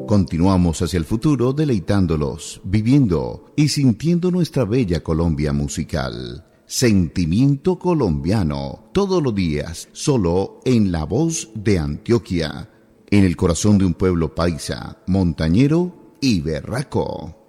Continuamos hacia el futuro deleitándolos, viviendo y sintiendo nuestra bella Colombia musical. Sentimiento colombiano, todos los días, solo en La Voz de Antioquia, en el corazón de un pueblo paisa, montañero y berraco.